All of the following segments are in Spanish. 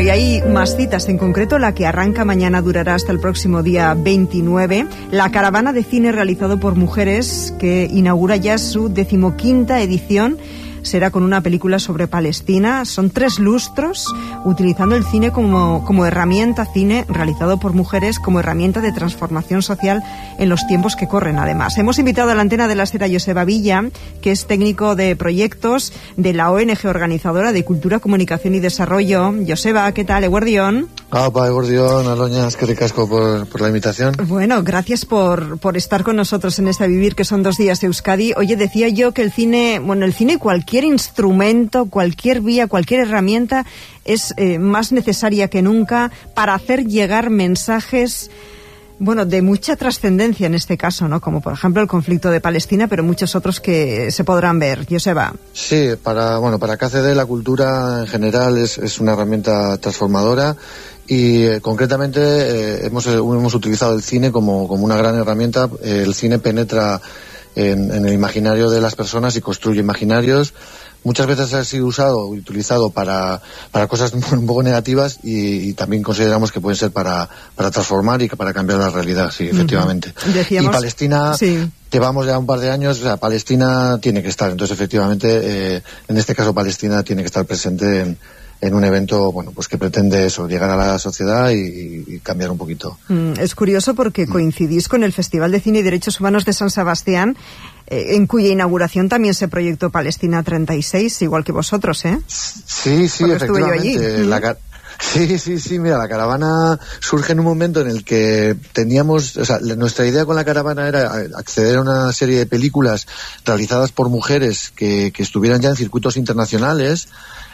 y hay más citas, en concreto la que arranca mañana, durará hasta el próximo día 29, la caravana de cine realizado por mujeres, que inaugura ya su 15ª edición. Será con una película sobre Palestina. Son 3 lustros, utilizando el cine como herramienta, cine realizado por mujeres como herramienta de transformación social en los tiempos que corren, además. Hemos invitado a la antena de la SER a Joseba Villa, que es técnico de proyectos de la ONG organizadora de Cultura, Comunicación y Desarrollo. Joseba, ¿qué tal? Eguerdión. Eguerdión, Aloña, es que ricasco por la invitación. Bueno, gracias por estar con nosotros en este Vivir, que son 2 días de Euskadi. Oye, decía yo que el cine y cualquier instrumento, cualquier vía, cualquier herramienta es más necesaria que nunca para hacer llegar mensajes, de mucha trascendencia en este caso, ¿no? Como por ejemplo el conflicto de Palestina, pero muchos otros que se podrán ver. Joseba. Sí, para KCD la cultura en general es una herramienta transformadora. Y concretamente hemos utilizado el cine como una gran herramienta. El cine penetra en el imaginario de las personas y construye imaginarios. Muchas veces ha sido utilizado para cosas un poco negativas y también consideramos que pueden ser para transformar y para cambiar la realidad, sí, efectivamente. Decíamos, y Palestina, sí. Llevamos ya un par de años, Palestina tiene que estar, entonces efectivamente, en este caso Palestina tiene que estar presente en un evento, que pretende eso, llegar a la sociedad y cambiar un poquito. Es curioso porque coincidís con el Festival de Cine y Derechos Humanos de San Sebastián, en cuya inauguración también se proyectó Palestina 36, igual que vosotros, ¿eh? Sí, porque efectivamente. Sí, mira, la caravana surge en un momento en el que teníamos, nuestra idea con la caravana era acceder a una serie de películas realizadas por mujeres que estuvieran ya en circuitos internacionales,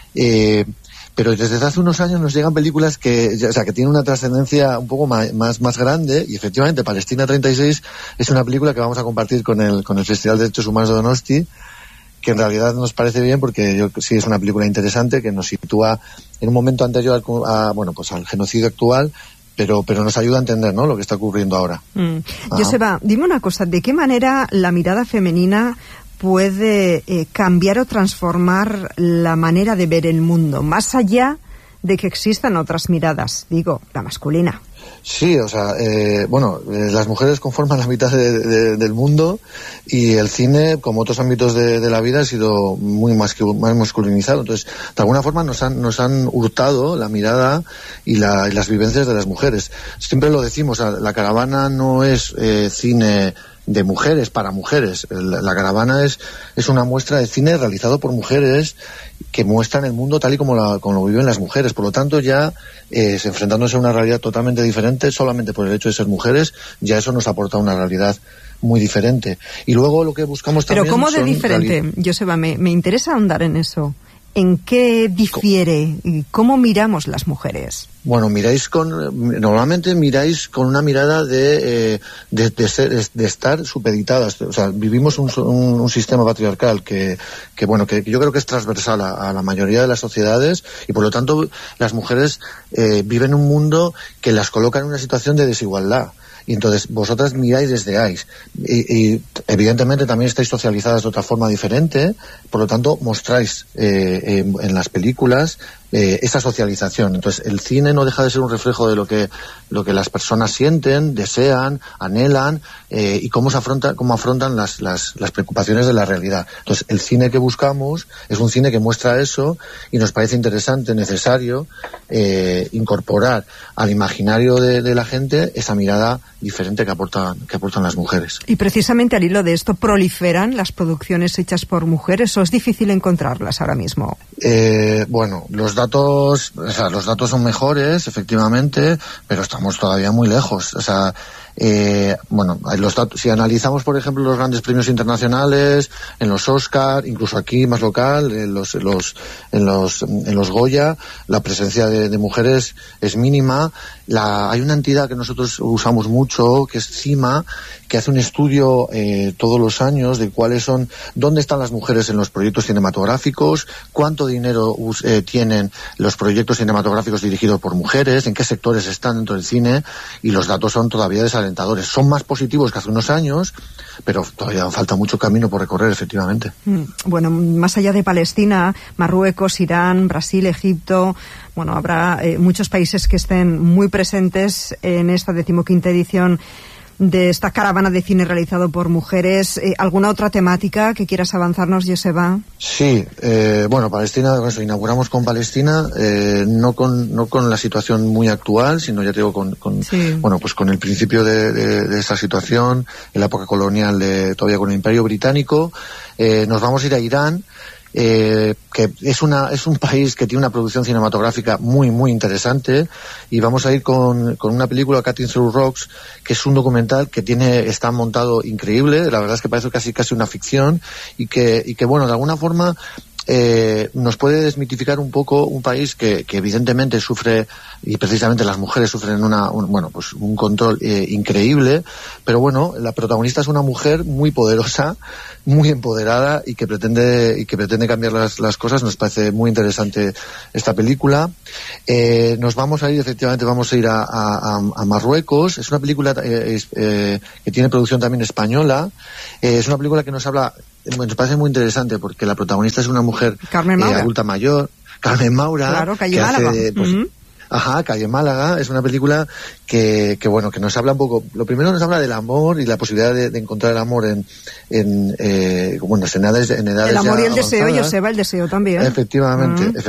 pero desde hace unos años nos llegan películas que tienen una trascendencia un poco más grande, y efectivamente Palestina 36 es una película que vamos a compartir con el Festival de Derechos Humanos de Donosti, que en realidad nos parece bien porque sí es una película interesante que nos sitúa en un momento anterior al genocidio actual, pero nos ayuda a entender, ¿no?, lo que está ocurriendo ahora. Joseba, dime una cosa, ¿de qué manera la mirada femenina puede cambiar o transformar la manera de ver el mundo, más allá de que existan otras miradas, la masculina? Sí, las mujeres conforman la mitad del mundo, y el cine, como otros ámbitos de la vida, ha sido muy más masculinizado. Entonces, de alguna forma nos han hurtado la mirada y las vivencias de las mujeres. Siempre lo decimos, la caravana no es cine de mujeres para mujeres. La caravana es una muestra de cine realizado por mujeres que muestran el mundo tal y como lo viven las mujeres. Por lo tanto, ya enfrentándose a una realidad totalmente diferente, solamente por el hecho de ser mujeres, ya eso nos aporta una realidad muy diferente. Y luego lo que buscamos también... Pero ¿cómo de diferente? Joseba, me interesa ahondar en eso. ¿En qué difiere? ¿Cómo miramos las mujeres? Bueno, normalmente miráis con una mirada de estar supeditadas. Vivimos un sistema patriarcal que yo creo que es transversal a la mayoría de las sociedades, y por lo tanto las mujeres viven un mundo que las coloca en una situación de desigualdad. Y entonces vosotras miráis desde ahí y evidentemente también estáis socializadas de otra forma diferente, por lo tanto mostráis en las películas esa socialización. Entonces el cine no deja de ser un reflejo de lo que las personas sienten, desean, anhelan, y cómo afrontan las preocupaciones de la realidad. Entonces el cine que buscamos es un cine que muestra eso, y nos parece interesante, necesario incorporar al imaginario de la gente esa mirada diferente que aportan las mujeres. Y precisamente al hilo de esto, ¿proliferan las producciones hechas por mujeres o es difícil encontrarlas ahora mismo? Los datos son mejores, efectivamente, pero estamos todavía muy lejos. Los datos, si analizamos, por ejemplo, los grandes premios internacionales, en los Oscar, incluso aquí más local, en los Goya, la presencia de mujeres es mínima. Hay una entidad que nosotros usamos mucho, que es CIMA, que hace un estudio todos los años de dónde están las mujeres en los proyectos cinematográficos, cuánto dinero tienen los proyectos cinematográficos dirigidos por mujeres, en qué sectores están dentro del cine, y los datos son todavía desalentadores. Son más positivos que hace unos años, pero todavía falta mucho camino por recorrer, efectivamente. Bueno, más allá de Palestina, Marruecos, Irán, Brasil, Egipto, bueno, habrá muchos países que estén muy presentes en esta 15ª edición de esta caravana de cine realizado por mujeres. ¿Alguna otra temática que quieras avanzarnos, Joseba? Sí, bueno, Palestina, inauguramos con Palestina, no con la situación muy actual, sino, ya te digo, bueno, pues con el principio de esa situación, en la época colonial, todavía con el Imperio Británico. Nos vamos a ir a Irán, que es un país que tiene una producción cinematográfica muy muy interesante, y vamos a ir con una película, Cutting Through Rocks, que es un documental que está montado increíble. La verdad es que parece casi una ficción, y que bueno, de alguna forma nos puede desmitificar un poco un país que evidentemente sufre, y precisamente las mujeres sufren un control increíble, pero bueno, la protagonista es una mujer muy poderosa, muy empoderada, y que pretende cambiar las cosas. Nos parece muy interesante esta película. Vamos a ir a Marruecos. Es una película que tiene producción también española. Es una película que nos parece muy interesante, porque la protagonista es una mujer adulta mayor, Carmen Maura, claro, Calle Málaga. Calle Málaga. Es una película que nos habla un poco. Lo primero, nos habla del amor y la posibilidad de encontrar el amor en edades el amor y el deseo, avanzadas. Joseba, el deseo también. Efectivamente.